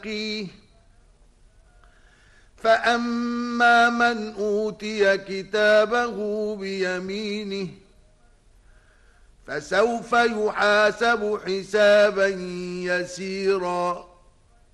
فأما من أوتي كتابه بيمينه فسوف يحاسب حسابا يسيرا